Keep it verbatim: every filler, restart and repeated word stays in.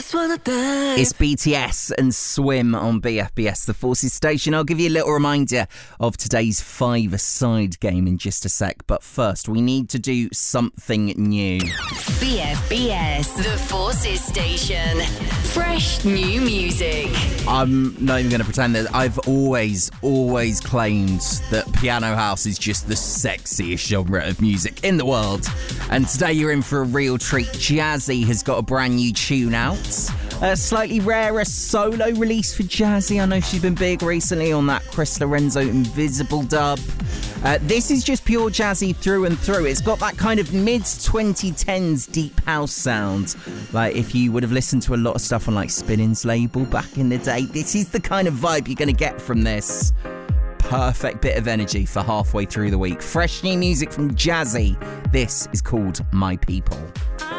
just wanna die. It's B T S and Swim on B F B S, the Forces station. I'll give you a little reminder of today's five-a-side game in just a sec. But first, we need to do something new. B F B S, the Forces station. Fresh new music. I'm not even going to pretend that I've always, always claimed that piano house is just the sexiest genre of music in the world. And today you're in for a real treat. Jazzy has got a brand new tune out. A slightly rarer solo release for Jazzy. I know she's been big recently on that Chris Lorenzo Invisible dub. Uh, this is just pure Jazzy through and through. It's got that kind of mid twenty tens deep house sound. Like if you would have listened to a lot of stuff on like Spinning's label back in the day, this is the kind of vibe you're going to get from this. Perfect bit of energy for halfway through the week. Fresh new music from Jazzy. This is called My People.